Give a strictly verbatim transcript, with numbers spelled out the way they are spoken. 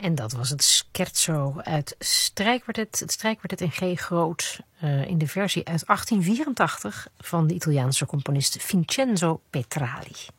En dat was het scherzo uit strijkkwartet, het strijkkwartet in G groot, uh, in de versie uit achttien vierentachtig van de Italiaanse componist Vincenzo Petrali.